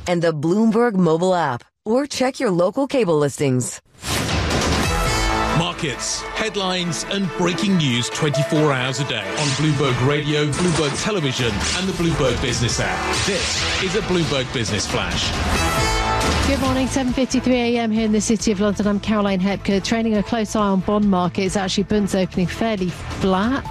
and the Bloomberg mobile app, or check your local cable listings. Markets, headlines and breaking news 24 hours a day on Bloomberg Radio, Bloomberg Television and the Bloomberg Business app. This is a Bloomberg Business Flash. Good morning, 7:53am here in the City of London. I'm Caroline Hepker. Training a close eye on bond markets. Actually, Bund's opening fairly flat.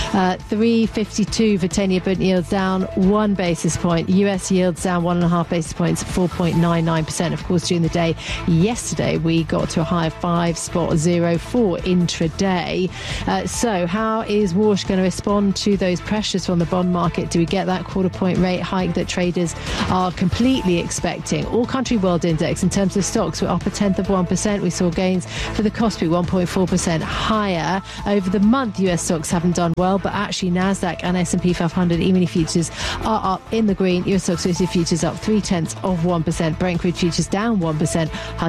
3.52 for 10-year Bund yields down 1 basis point. US yields down 1.5 basis points, 4.99%. Of course, during the day yesterday, we got to a high of 5.04 intraday. So how is Walsh going to respond to those pressures from the bond market? Do we get that quarter-point rate hike that traders are completely expecting? All country world index in terms of stocks were up 0.1%. We saw gains for the Kospi 1.4% higher. Over the month, US stocks haven't done well, but actually NASDAQ and S&P 500 E-mini futures are up in the green. US stocks 50 futures up 0.3%. Brent crude futures down 1%,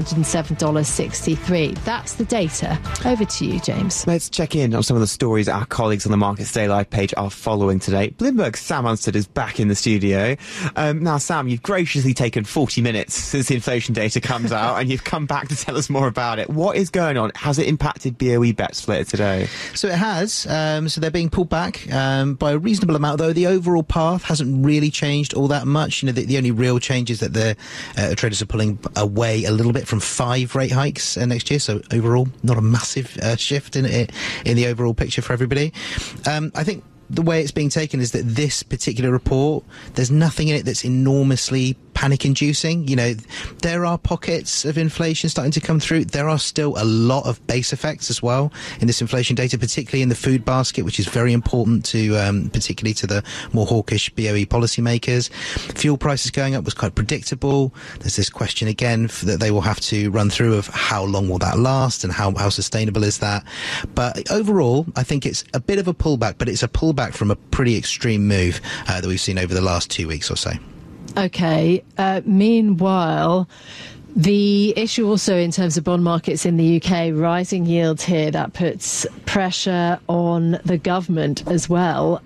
$107.63. That's the data. Over to you, James. Let's check in on some of the stories our colleagues on the Markets Day Live page are following today. Bloomberg's Sam Unstead is back in the studio. Now, Sam, you've graciously taken 40 minutes since the inflation data comes out, and you've come back to tell us more about it. What is going on? Has it impacted BOE bets later today? So it has. So they're being pulled back by a reasonable amount, though the overall path hasn't really changed all that much. You know, the only real change is that the traders are pulling away a little bit from 5 rate hikes next year. So overall, not a massive shift in the overall picture for everybody. I think the way it's being taken is that this particular report, there's nothing in it that's enormously panic-inducing. You know, there are pockets of inflation starting to come through. There are still a lot of base effects as well in this inflation data, particularly in the food basket, which is very important to, particularly to the more hawkish BOE policymakers. Fuel prices going up was quite predictable. There's this question again that they will have to run through of how long will that last and how sustainable is that. But overall, I think it's a bit of a pullback, but it's a pullback from a pretty extreme move that we've seen over the last 2 weeks or so. Okay. Meanwhile, the issue also in terms of bond markets in the UK, rising yields here, that puts pressure on the government as well,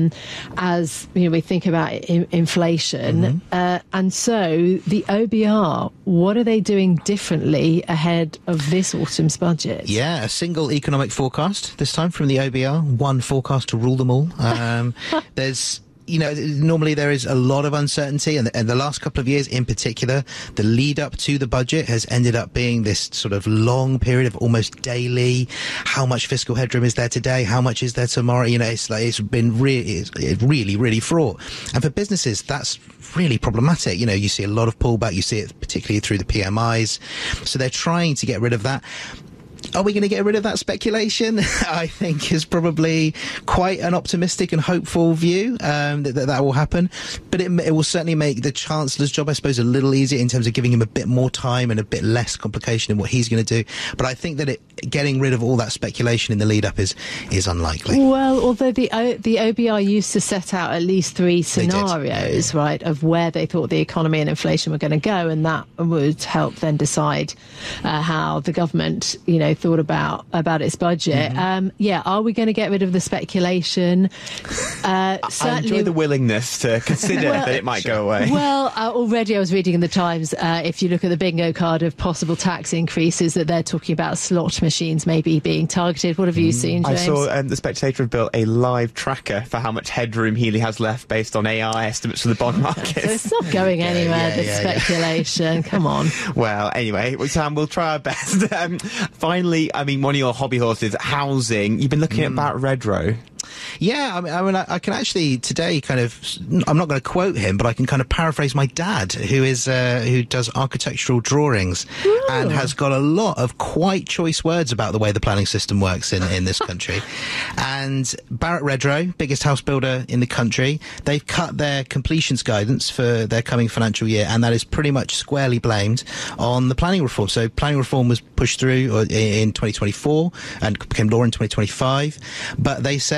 as you know, we think about inflation. And so the OBR, what are they doing differently ahead of this autumn's budget? Yeah, a single economic forecast this time from the OBR, one forecast to rule them all. There's normally there is a lot of uncertainty, and the last couple of years in particular, the lead up to the budget has ended up being this sort of long period of almost daily, how much fiscal headroom is there today, how much is there tomorrow? You know, it's been really fraught. And for businesses, that's really problematic. You know, you see a lot of pullback, you see it particularly through the PMIs. So they're trying to get rid of that. Are we going to get rid of that speculation? I think is probably quite an optimistic and hopeful view that will happen. But it will certainly make the Chancellor's job, I suppose, a little easier in terms of giving him a bit more time and a bit less complication in what he's going to do. But I think that getting rid of all that speculation in the lead-up is unlikely. Well, although the OBR used to set out at least 3 scenarios, right, of where they thought the economy and inflation were going to go, and that would help then decide how the government, thought about its budget. Are we going to get rid of the speculation? I enjoy the willingness to consider that it might go away. Well, already I was reading in the Times, if you look at the bingo card of possible tax increases, that they're talking about slot machines maybe being targeted. What have you seen, James? I saw the Spectator have built a live tracker for how much headroom Healy has left based on AI estimates for the bond market. So it's not going anywhere, this speculation. Come on. Well, anyway, Sam, we'll try our best. Finally, I mean, one of your hobby horses, housing. You've been looking at Barrett Redrow. Yeah, I mean, I can actually today I'm not going to quote him, but I can kind of paraphrase my dad, who does architectural drawings and has got a lot of quite choice words about the way the planning system works in this country. And Barrett Redrow, biggest house builder in the country, they've cut their completions guidance for their coming financial year, and that is pretty much squarely blamed on the planning reform. So planning reform was pushed through in 2024 and became law in 2025, but they say it's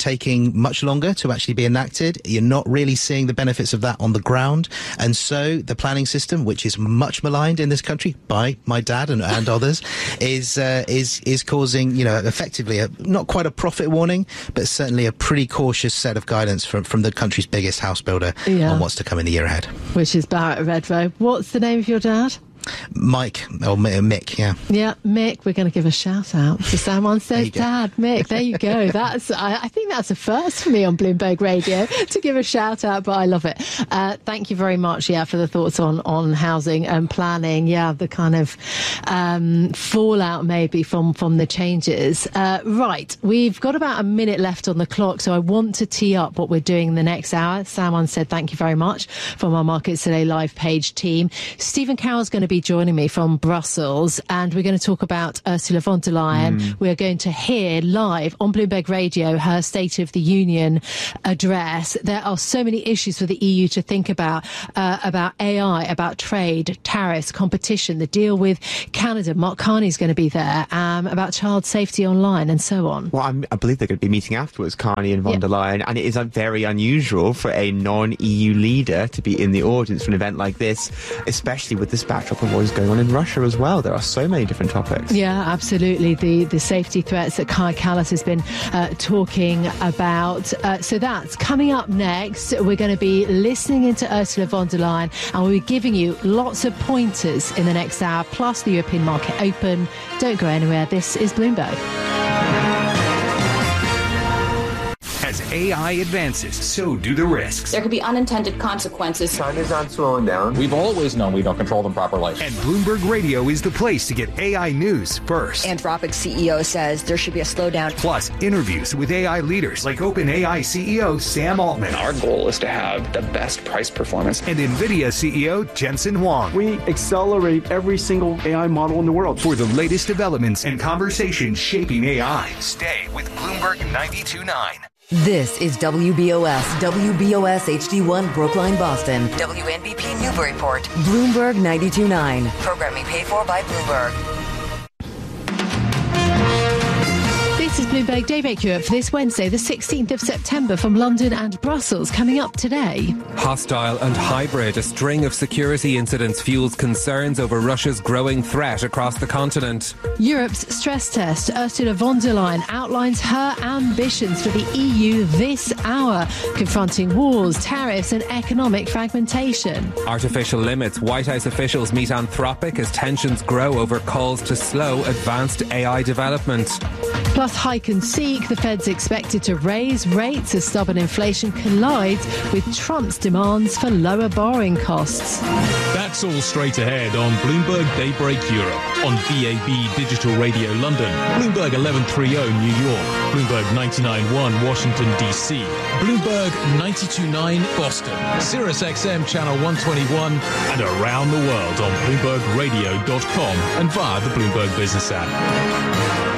taking much longer to actually be enacted. You're not really seeing the benefits of that on the ground. And so the planning system, which is much maligned in this country by my dad and others, is causing, effectively not quite a profit warning, but certainly a pretty cautious set of guidance from the country's biggest house builder on what's to come in the year ahead. Which is Barrett Redrow. What's the name of your dad? Mike, or Mick, yeah. Yeah, Mick, we're going to give a shout out to Sam Onstead's dad, Mick. There you go. I think that's a first for me on Bloomberg Radio to give a shout out, but I love it. Thank you very much, for the thoughts on housing and planning. Yeah, the kind of fallout maybe from the changes. Right, we've got about a minute left on the clock, so I want to tee up what we're doing in the next hour. Sam Onstead, thank you very much from our Markets Today live page team. Stephen Carroll's going to be joining me from Brussels, and we're going to talk about Ursula von der Leyen. We're going to hear live on Bloomberg Radio her State of the Union address. There are so many issues for the EU to think about AI, about trade, tariffs, competition, the deal with Canada. Mark Carney's going to be there, about child safety online and so on. Well, I believe they're going to be meeting afterwards, Carney and von der Leyen, and it is very unusual for a non-EU leader to be in the audience for an event like this, especially with this backdrop of what is going on in Russia as well. There are so many different topics. Yeah, absolutely. The safety threats that Kai Kallas has been talking about. So that's coming up next. We're going to be listening into Ursula von der Leyen, and we'll be giving you lots of pointers in the next hour, plus the European market open. Don't go anywhere. This is Bloomberg. As AI advances, so do the risks. There could be unintended consequences. China's not slowing down. We've always known we don't control them properly. And Bloomberg Radio is the place to get AI news first. Anthropic CEO says there should be a slowdown. Plus, interviews with AI leaders like OpenAI CEO Sam Altman. Our goal is to have the best price performance. And NVIDIA CEO Jensen Huang. We accelerate every single AI model in the world. For the latest developments and conversations shaping AI, stay with Bloomberg 92.9. This is WBOS HD1 Brookline, Boston. WNBP Newburyport. Bloomberg 92.9. Programming paid for by Bloomberg. This is Bloomberg Daybreak Europe for this Wednesday, the 16th of September, from London and Brussels. Coming up today. Hostile and hybrid. A string of security incidents fuels concerns over Russia's growing threat across the continent. Europe's stress test. Ursula von der Leyen outlines her ambitions for the EU this hour, confronting wars, tariffs and economic fragmentation. Artificial limits. White House officials meet Anthropic as tensions grow over calls to slow advanced AI development. Plus, hike and seek. The Fed's expected to raise rates as stubborn inflation collides with Trump's demands for lower borrowing costs. That's all straight ahead on Bloomberg Daybreak Europe, on DAB Digital Radio London, Bloomberg 1130 New York, Bloomberg 99.1 Washington, D.C., Bloomberg 92.9 Boston, Sirius XM Channel 121, and around the world on BloombergRadio.com and via the Bloomberg Business app.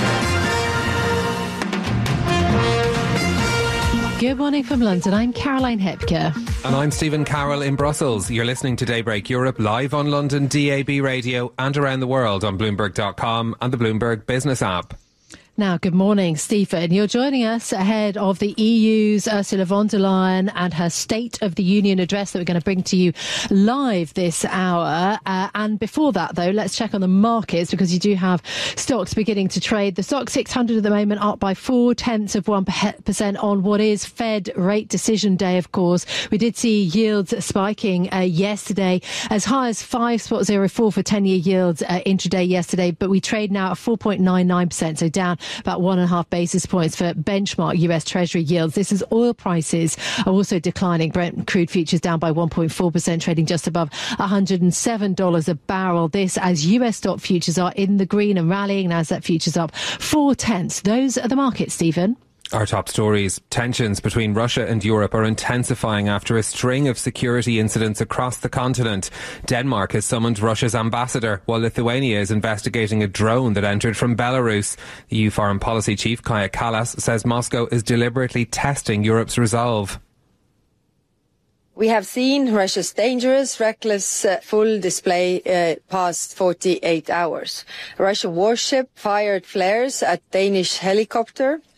Good morning from London. I'm Caroline Hepker. And I'm Stephen Carroll in Brussels. You're listening to Daybreak Europe live on London DAB Radio and around the world on Bloomberg.com and the Bloomberg Business app. Now, good morning, Stephen. You're joining us ahead of the EU's Ursula von der Leyen and her State of the Union address that we're going to bring to you live this hour. And before that, though, let's check on the markets, because you do have stocks beginning to trade. The stock 600 at the moment up by 0.4% on what is Fed rate decision day, of course. We did see yields spiking yesterday as high as 5.04 for 10-year yields intraday yesterday, but we trade now at 4.99%, so down about 1.5 basis points for benchmark US Treasury yields. This is oil prices are also declining. Brent crude futures down by 1.4%, trading just above $107 a barrel. This as US stock futures are in the green and rallying. Nasdaq futures up 0.4. Those are the markets, Stephen. Our top stories. Tensions between Russia and Europe are intensifying after a string of security incidents across the continent. Denmark has summoned Russia's ambassador, while Lithuania is investigating a drone that entered from Belarus. The EU Foreign Policy Chief, Kaja Kallas, says Moscow is deliberately testing Europe's resolve. We have seen Russia's dangerous, reckless, full display past 48 hours. A Russian warship fired flares at Danish helicopter.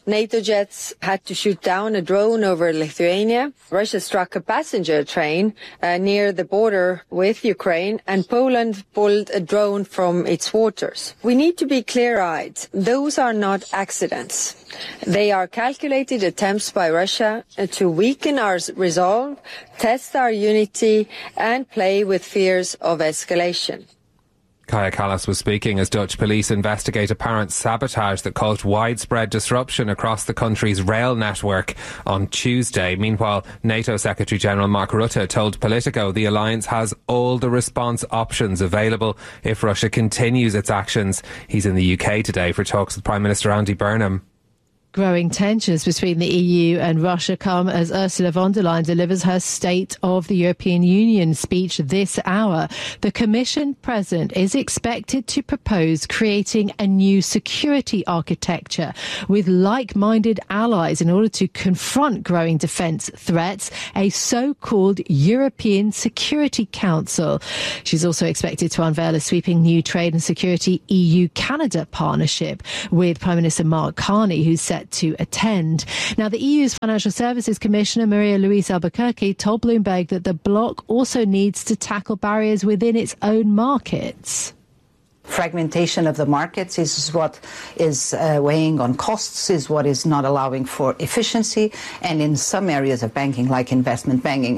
NATO jets had to shoot down a drone over Lithuania. Russia struck a passenger train near the border with Ukraine, and Poland pulled a drone from its waters. We need to be clear-eyed. Those are not accidents. They are calculated attempts by Russia to weaken our resolve, test our unity, and play with fears of escalation. Kaja Kallas was speaking as Dutch police investigate apparent sabotage that caused widespread disruption across the country's rail network on Tuesday. Meanwhile, NATO Secretary-General Mark Rutte told Politico the alliance has all the response options available if Russia continues its actions. He's in the UK today for talks with Prime Minister Andy Burnham. Growing tensions between the EU and Russia come as Ursula von der Leyen delivers her State of the European Union speech this hour. The Commission President is expected to propose creating a new security architecture with like-minded allies in order to confront growing defence threats, a so-called European Security Council. She's also expected to unveil a sweeping new trade and security EU-Canada partnership with Prime Minister Mark Carney, who's set to attend. Now, the EU's Financial Services Commissioner Maria-Louise Albuquerque told Bloomberg that the bloc also needs to tackle barriers within its own markets. Fragmentation of the markets is what is weighing on costs, is what is not allowing for efficiency, and in some areas of banking, like investment banking,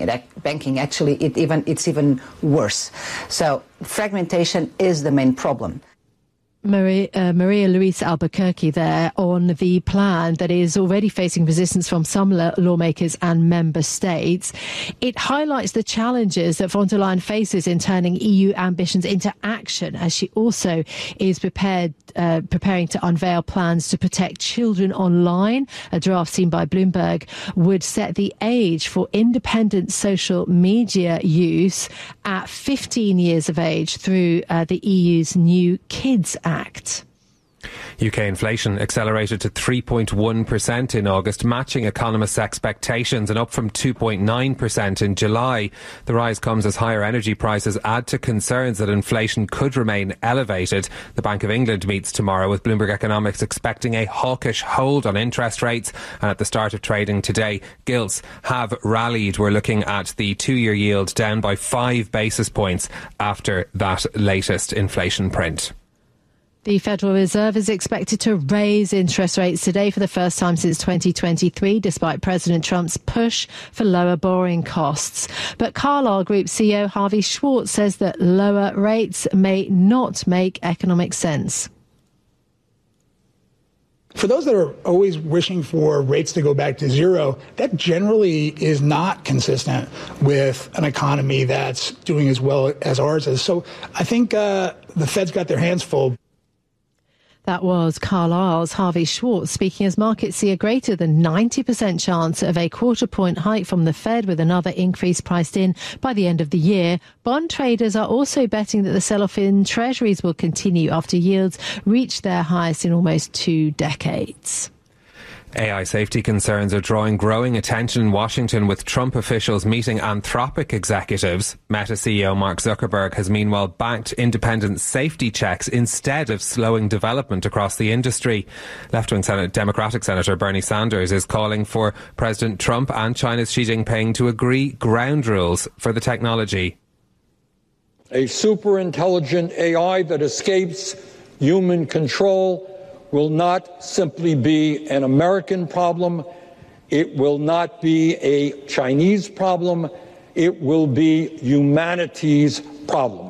it's even worse. So fragmentation is the main problem. Maria-Louise Albuquerque there on the plan that is already facing resistance from some lawmakers and member states. It highlights the challenges that von der Leyen faces in turning EU ambitions into action, as she also is preparing to unveil plans to protect children online. A draft seen by Bloomberg would set the age for independent social media use at 15 years of age through the EU's new Kids Act. UK inflation accelerated to 3.1% in August, matching economists' expectations and up from 2.9% in July. The rise comes as higher energy prices add to concerns that inflation could remain elevated. The Bank of England meets tomorrow, with Bloomberg Economics expecting a hawkish hold on interest rates. And at the start of trading today, gilts have rallied. We're looking at the 2-year yield down by 5 basis points after that latest inflation print. The Federal Reserve is expected to raise interest rates today for the first time since 2023, despite President Trump's push for lower borrowing costs. But Carlyle Group CEO Harvey Schwartz says that lower rates may not make economic sense. For those that are always wishing for rates to go back to zero, that generally is not consistent with an economy that's doing as well as ours is. So I think the Fed's got their hands full. That was Carlyle's Harvey Schwartz speaking as markets see a greater than 90% chance of a quarter-point hike from the Fed, with another increase priced in by the end of the year. Bond traders are also betting that the sell-off in treasuries will continue after yields reach their highest in almost 2 decades. AI safety concerns are drawing growing attention in Washington, with Trump officials meeting Anthropic executives. Meta CEO Mark Zuckerberg has meanwhile backed independent safety checks instead of slowing development across the industry. Left-wing Democratic Senator Bernie Sanders is calling for President Trump and China's Xi Jinping to agree ground rules for the technology. A super-intelligent AI that escapes human control will not simply be an American problem. It will not be a Chinese problem. It will be humanity's problem.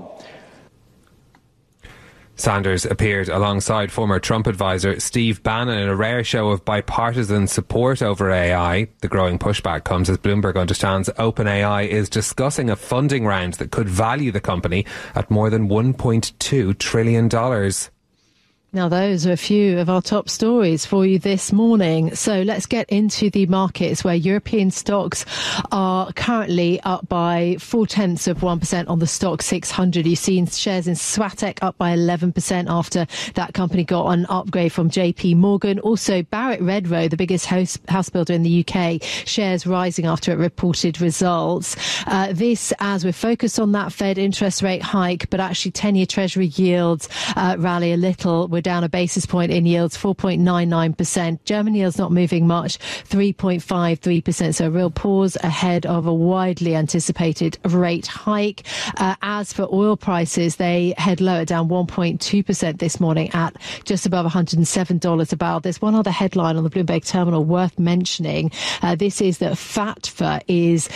Sanders appeared alongside former Trump advisor Steve Bannon in a rare show of bipartisan support over AI. The growing pushback comes as Bloomberg understands OpenAI is discussing a funding round that could value the company at more than $1.2 trillion. Now, those are a few of our top stories for you this morning. So let's get into the markets, where European stocks are currently up by 0.4% on the stock 600. You've seen shares in Swatek up by 11% after that company got an upgrade from JP Morgan. Also, Barratt Redrow, the biggest house builder in the UK, shares rising after it reported results. This as we're focused on that Fed interest rate hike, but actually 10-year Treasury yields rally a little, we're down a basis point in yields, 4.99%. German yields not moving much, 3.53%. So a real pause ahead of a widely anticipated rate hike. As for oil prices, they head lower, down 1.2% this morning at just above $107 a barrel. There's one other headline on the Bloomberg terminal worth mentioning. This is that FATFA is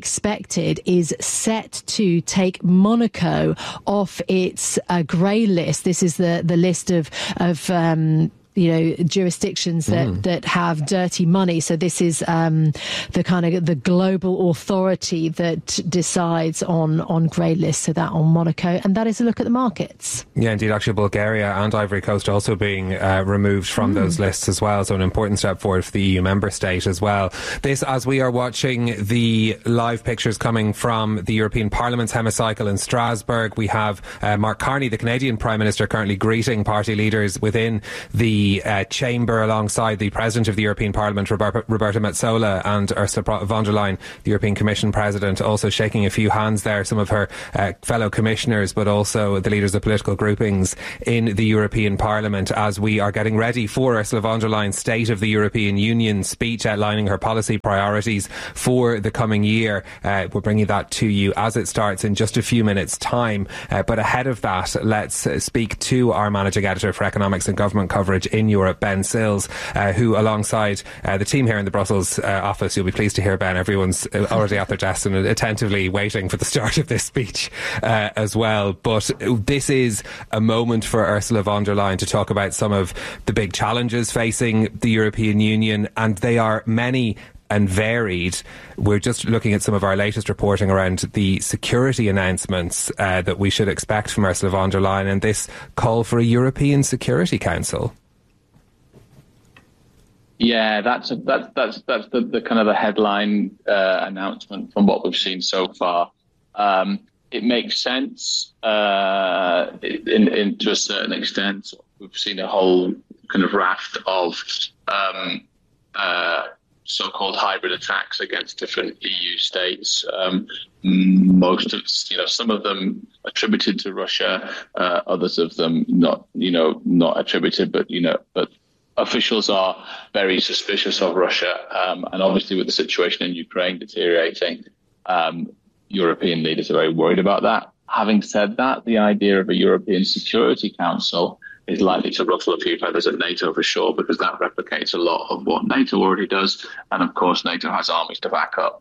set to take Monaco off its grey list. This is the list of jurisdictions that have dirty money. So this is the global authority that decides on grey lists. So that on Monaco, and that is a look at the markets. Yeah, indeed. Actually, Bulgaria and Ivory Coast also being removed from those lists as well. So an important step forward for the EU member state as well. This, as we are watching the live pictures coming from the European Parliament's hemicycle in Strasbourg, we have Mark Carney, the Canadian Prime Minister, currently greeting party leaders within the chamber alongside the President of the European Parliament, Roberta Metsola, and Ursula von der Leyen, the European Commission President, also shaking a few hands there, some of her fellow commissioners, but also the leaders of political groupings in the European Parliament, as we are getting ready for Ursula von der Leyen's State of the European Union speech outlining her policy priorities for the coming year. We're bringing that to you as it starts in just a few minutes' time. But ahead of that, let's speak to our Managing Editor for Economics and Government Coverage in Europe, Ben Sills, who alongside the team here in the Brussels office, you'll be pleased to hear, Ben, everyone's already at their desks and attentively waiting for the start of this speech as well. But this is a moment for Ursula von der Leyen to talk about some of the big challenges facing the European Union, and they are many and varied. We're just looking at some of our latest reporting around the security announcements that we should expect from Ursula von der Leyen, and this call for a European Security Council. Yeah, that's the kind of the headline announcement from what we've seen so far. It makes sense to a certain extent. We've seen a whole kind of raft of so-called hybrid attacks against different EU states. Most of, some of them attributed to Russia, others of them not attributed, but officials are very suspicious of Russia, and obviously with the situation in Ukraine deteriorating, European leaders are very worried about that. Having said that, the idea of a European Security Council is likely to ruffle a few feathers at NATO for sure, because that replicates a lot of what NATO already does, and of course NATO has armies to back up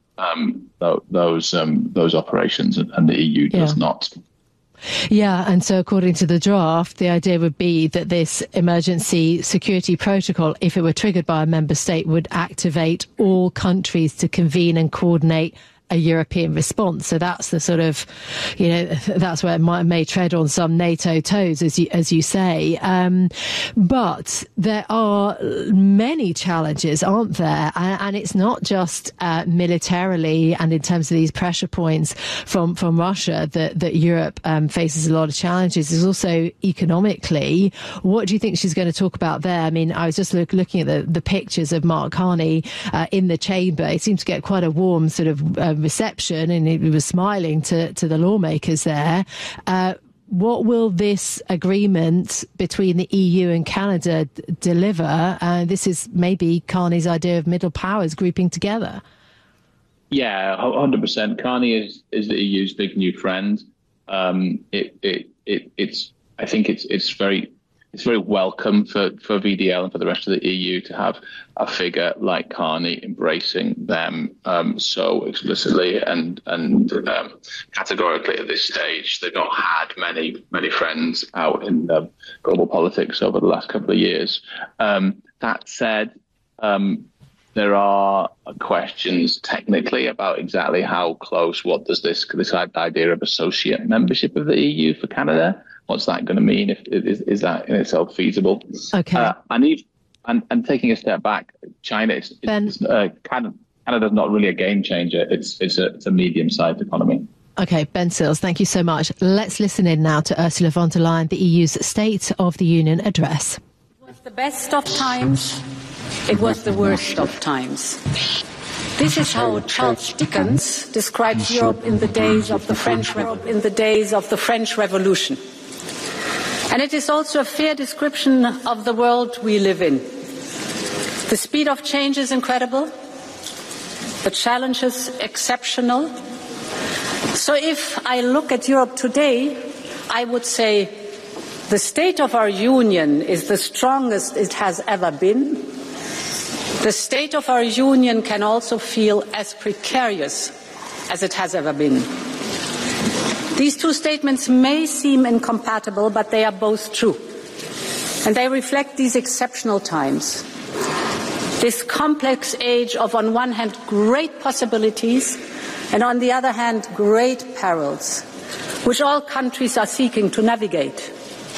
those operations, and the EU does not. Yeah, and so according to the draft, the idea would be that this emergency security protocol, if it were triggered by a member state, would activate all countries to convene and coordinate a European response. So that's the sort of, that's where it may tread on some NATO toes, as you say. But there are many challenges, aren't there? And it's not just militarily and in terms of these pressure points from Russia that Europe faces a lot of challenges. There's also economically. What do you think she's going to talk about there? I mean, I was just looking at the pictures of Mark Carney in the chamber. He seemed to get quite a warm sort of reception, and he was smiling to the lawmakers there. What will this agreement between the EU and Canada deliver? This is maybe Carney's idea of middle powers grouping together. Yeah, 100%. Carney is the EU's big new friend. I think it's very welcome for VDL and for the rest of the EU to have a figure like Carney embracing them so explicitly and categorically at this stage. They've not had many friends out in global politics over the last couple of years. That said, there are questions technically about exactly how close. What does this idea of associate membership of the EU for Canada? What's that going to mean? Is that in itself feasible? Okay. And taking a step back, Canada's not really a game changer. It's a medium-sized economy. Okay, Ben Sills, thank you so much. Let's listen in now to Ursula von der Leyen, the EU's State of the Union address. It was the best of times. It was the worst of times. This is how Charles Dickens describes Europe in the days of the French Revolution. And it is also a fair description of the world we live in. The speed of change is incredible. The challenge is exceptional. So if I look at Europe today, I would say the state of our union is the strongest it has ever been. The state of our union can also feel as precarious as it has ever been. These two statements may seem incompatible, but they are both true. And they reflect these exceptional times. This complex age of, on one hand, great possibilities, and on the other hand, great perils, which all countries are seeking to navigate.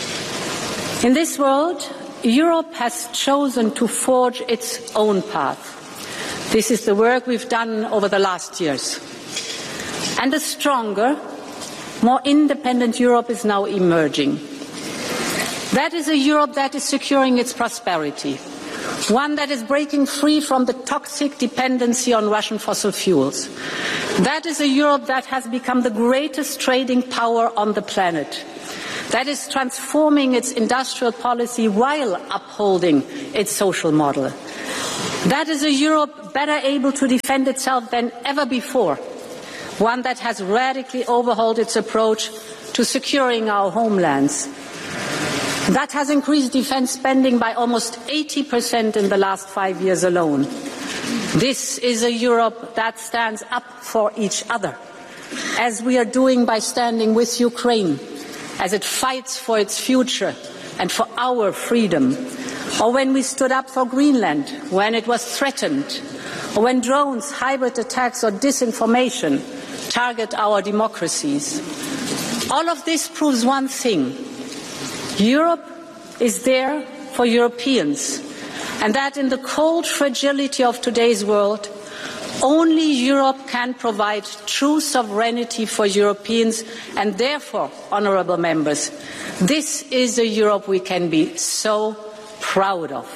In this world, Europe has chosen to forge its own path. This is the work we've done over the last years. And a stronger, more independent Europe is now emerging. That is a Europe that is securing its prosperity, one that is breaking free from the toxic dependency on Russian fossil fuels. That is a Europe that has become the greatest trading power on the planet, that is transforming its industrial policy while upholding its social model. That is a Europe better able to defend itself than ever before, one that has radically overhauled its approach to securing our homelands. That has increased defense spending by almost 80% in the last 5 years alone. This is a Europe that stands up for each other, as we are doing by standing with Ukraine, as it fights for its future and for our freedom, or when we stood up for Greenland when it was threatened, or when drones, hybrid attacks or disinformation target our democracies. All of this proves one thing: Europe is there for Europeans, and that in the cold fragility of today's world, only Europe can provide true sovereignty for Europeans, and therefore, honourable members, this is a Europe we can be so proud of.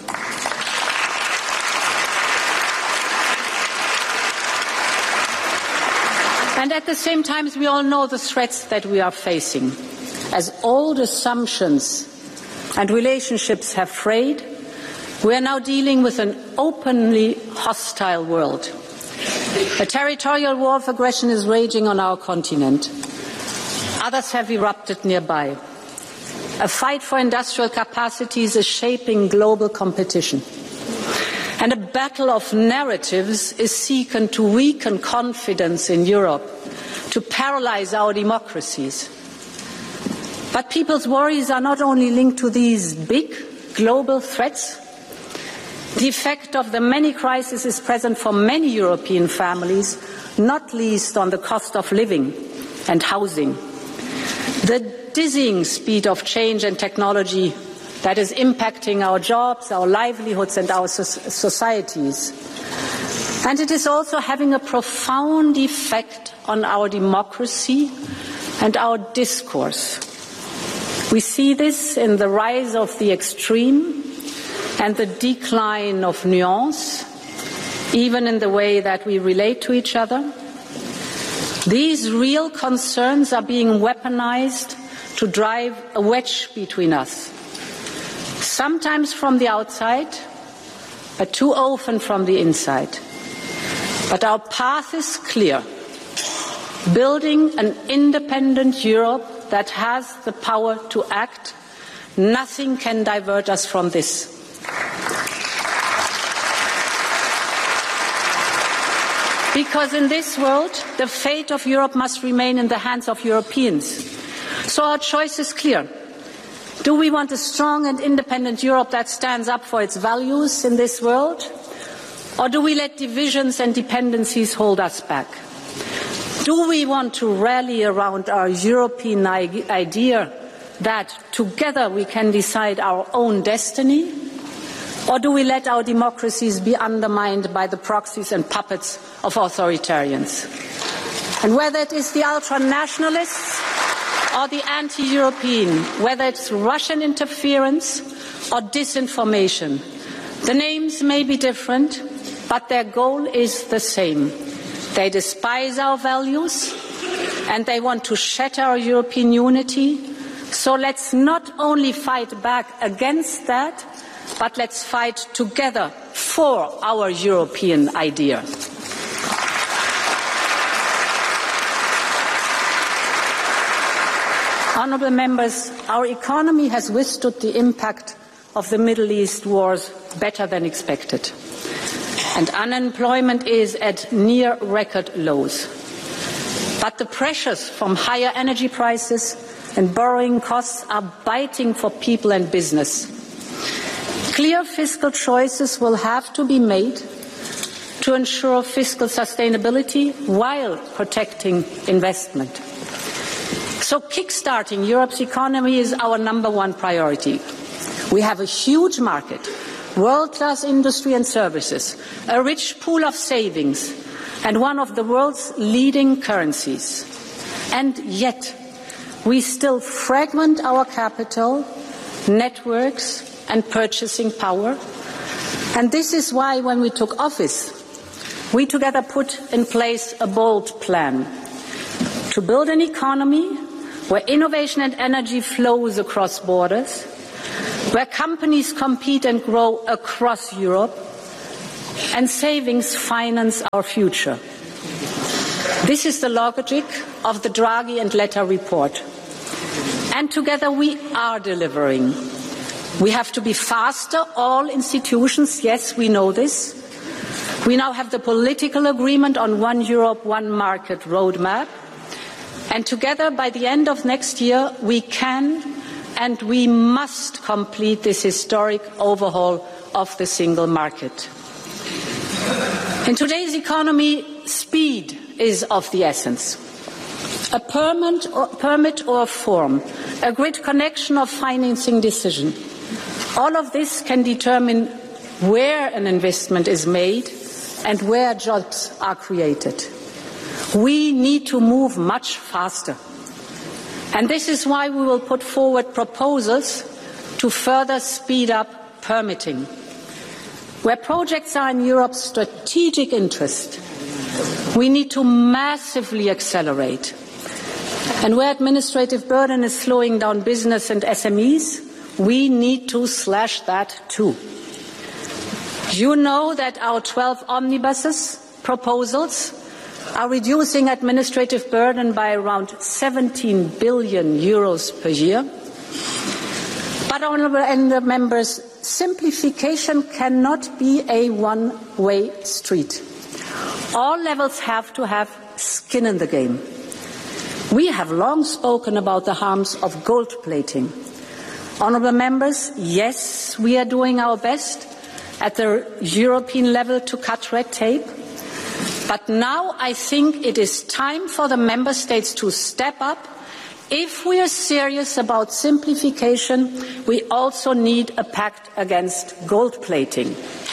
And at the same time, we all know the threats that we are facing. As old assumptions and relationships have frayed, we are now dealing with an openly hostile world. A territorial war of aggression is raging on our continent. Others have erupted nearby. A fight for industrial capacities is shaping global competition. And a battle of narratives is seeking to weaken confidence in Europe, to paralyze our democracies. But people's worries are not only linked to these big global threats. The effect of the many crises is present for many European families, not least on the cost of living and housing. The dizzying speed of change and technology that is impacting our jobs, our livelihoods and our societies. And it is also having a profound effect on our democracy and our discourse. We see this in the rise of the extreme and the decline of nuance, even in the way that we relate to each other. These real concerns are being weaponized to drive a wedge between us, sometimes from the outside, but too often from the inside. But our path is clear: building an independent Europe that has the power to act. Nothing can divert us from this. Because in this world, the fate of Europe must remain in the hands of Europeans. So our choice is clear. Do we want a strong and independent Europe that stands up for its values in this world? Or do we let divisions and dependencies hold us back? Do we want to rally around our European idea that together we can decide our own destiny? Or do we let our democracies be undermined by the proxies and puppets of authoritarians? And whether it is the ultra-nationalists or the anti-European, whether it's Russian interference or disinformation, the names may be different, but their goal is the same. They despise our values and they want to shatter our European unity So let's not only fight back against that, but let's fight together for our European idea. Honourable members, our economy has withstood the impact of the Middle East wars better than expected. And unemployment is at near record lows. But the pressures from higher energy prices and borrowing costs are biting for people and business. Clear fiscal choices will have to be made to ensure fiscal sustainability while protecting investment. So kickstarting Europe's economy is our number one priority. We have a huge market, world-class industry and services, a rich pool of savings, and one of the world's leading currencies. And yet, we still fragment our capital, networks, and purchasing power. And this is why, when we took office, we together put in place a bold plan to build an economy where innovation and energy flows across borders, where companies compete and grow across Europe, and savings finance our future. This is the logic of the Draghi and Letta report. And together we are delivering. We have to be faster, all institutions, yes, we know this. We now have the political agreement on One Europe, One Market roadmap. And together, by the end of next year, we can and we must complete this historic overhaul of the single market. In today's economy, speed is of the essence. A permit or form, a grid connection or financing decision. All of this can determine where an investment is made and where jobs are created. We need to move much faster. And this is why we will put forward proposals to further speed up permitting. Where projects are in Europe's strategic interest, we need to massively accelerate. And where administrative burden is slowing down business and SMEs, we need to slash that too. You know that our 12 omnibuses proposals are reducing administrative burden by around 17 billion euros per year. But, honourable members, simplification cannot be a one-way street. All levels have to have skin in the game. We have long spoken about the harms of gold plating. Honourable members, yes, we are doing our best at the European level to cut red tape. But now I think it is time for the member states to step up. If we are serious about simplification, we also need a pact against gold plating.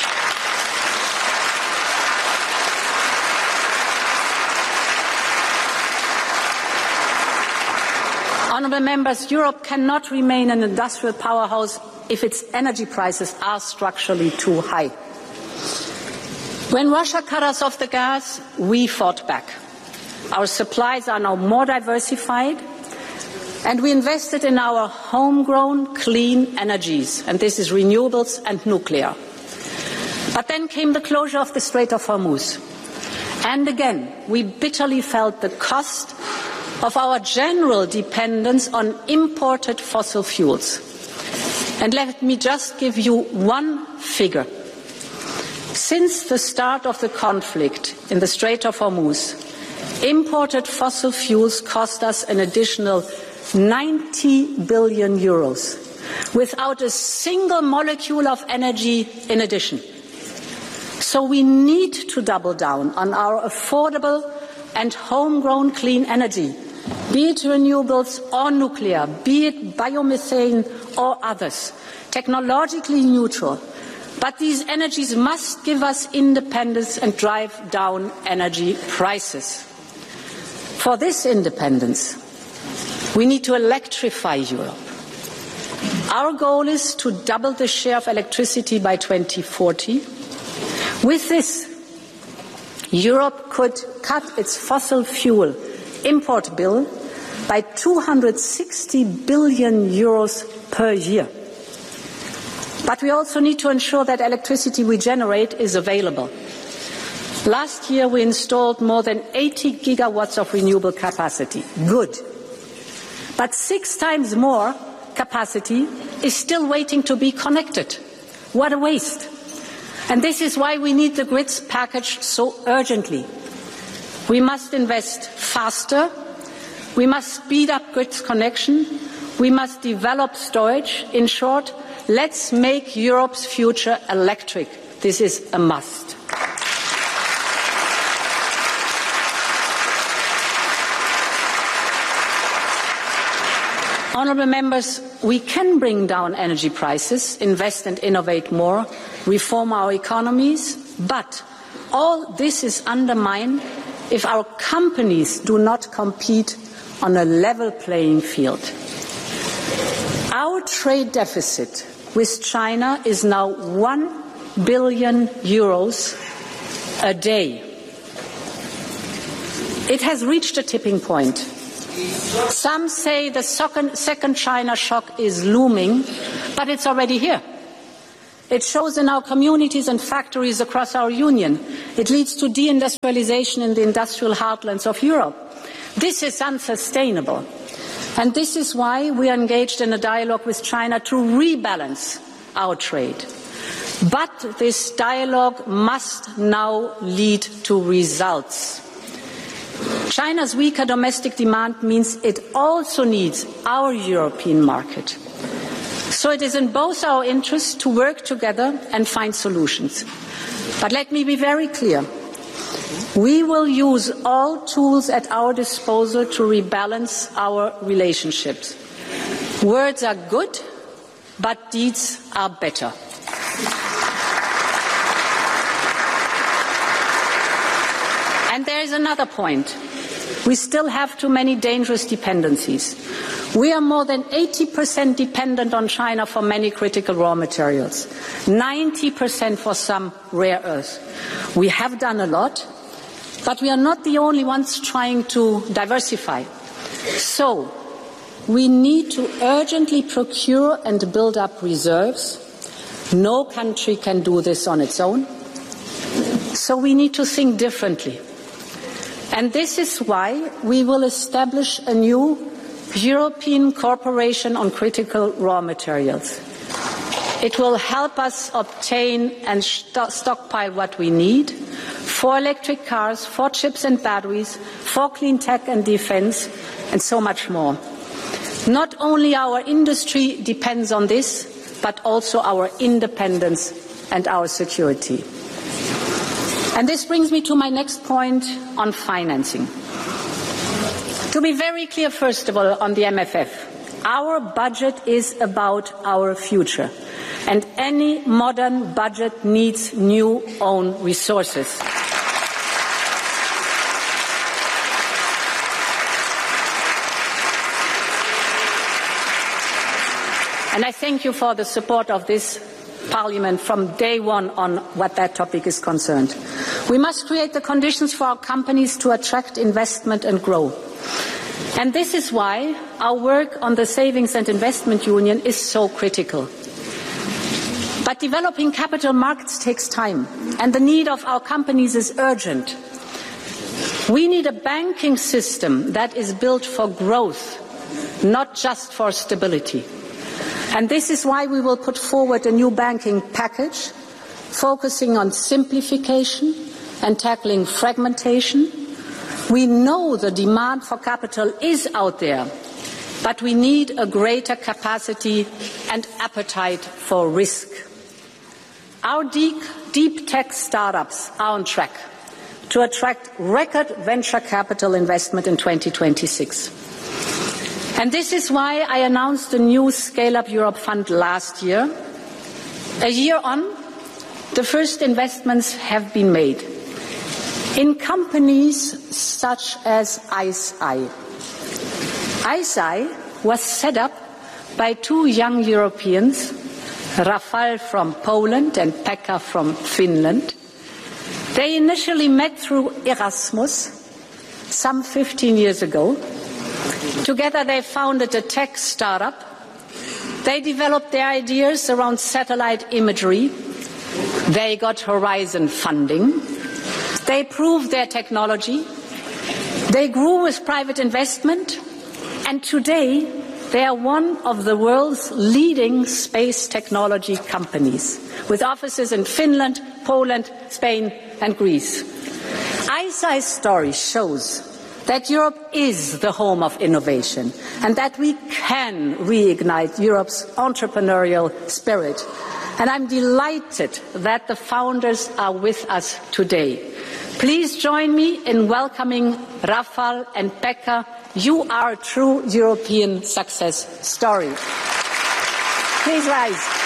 Honourable members, Europe cannot remain an industrial powerhouse if its energy prices are structurally too high. When Russia cut us off the gas, we fought back. Our supplies are now more diversified, and we invested in our homegrown clean energies, and this is renewables and nuclear. But then came the closure of the Strait of Hormuz. And again, we bitterly felt the cost of our general dependence on imported fossil fuels. And let me just give you one figure. Since the start of the conflict in the Strait of Hormuz, imported fossil fuels cost us an additional 90 billion euros, without a single molecule of energy in addition. So we need to double down on our affordable and homegrown clean energy, be it renewables or nuclear, be it biomethane or others, technologically neutral. But these energies must give us independence and drive down energy prices. For this independence, we need to electrify Europe. Our goal is to double the share of electricity by 2040. With this, Europe could cut its fossil fuel import bill by 260 billion euros per year. But we also need to ensure that electricity we generate is available. Last year we installed more than 80 gigawatts of renewable capacity. Good. But 6 times more capacity is still waiting to be connected. What a waste. And this is why we need the grids package so urgently. We must invest faster. We must speed up grids connection. We must develop storage. In short, let's make Europe's future electric. This is a must. Honourable members, we can bring down energy prices, invest and innovate more, reform our economies, but all this is undermined if our companies do not compete on a level playing field. Our trade deficit with China is now 1 billion euros a day. It has reached a tipping point. Some say the second China shock is looming, but it's already here. It shows in our communities and factories across our union. It leads to deindustrialization in the industrial heartlands of Europe. This is unsustainable. And this is why we are engaged in a dialogue with China to rebalance our trade. But this dialogue must now lead to results. China's weaker domestic demand means it also needs our European market. So it is in both our interests to work together and find solutions. But let me be very clear. We will use all tools at our disposal to rebalance our relationships. Words are good, but deeds are better. And there is another point. We still have too many dangerous dependencies. We are more than 80% dependent on China for many critical raw materials, 90% for some rare earths. We have done a lot, but we are not the only ones trying to diversify. So, we need to urgently procure and build up reserves. No country can do this on its own. So we need to think differently. And this is why we will establish a new European Corporation on Critical Raw Materials. It will help us obtain and stockpile what we need for electric cars, for chips and batteries, for clean tech and defense, and so much more. Not only our industry depends on this, but also our independence and our security. And this brings me to my next point on financing. To be very clear, first of all, on the MFF, our budget is about our future, and any modern budget needs new own resources. And I thank you for the support of this Parliament from day one on what that topic is concerned. We must create the conditions for our companies to attract investment and grow. And this is why our work on the Savings and Investment Union is so critical. But developing capital markets takes time, and the need of our companies is urgent. We need a banking system that is built for growth, not just for stability. And this is why we will put forward a new banking package focusing on simplification and tackling fragmentation. We know the demand for capital is out there, but we need a greater capacity and appetite for risk. Our deep tech startups are on track to attract record venture capital investment in 2026. And this is why I announced the new Scale Up Europe Fund last year. A year on, the first investments have been made in companies such as ICEYE. ICEYE was set up by two young Europeans, Rafał from Poland and Pekka from Finland. They initially met through Erasmus some 15 years ago. Together they founded a tech startup. They developed their ideas around satellite imagery. They got Horizon funding. They proved their technology. They grew with private investment. And today, they are one of the world's leading space technology companies, with offices in Finland, Poland, Spain, and Greece. ICEYE's story shows that Europe is the home of innovation and that we can reignite Europe's entrepreneurial spirit. And I'm delighted that the founders are with us today. Please join me in welcoming Rafał and Pekka. You are a true European success story. Please rise.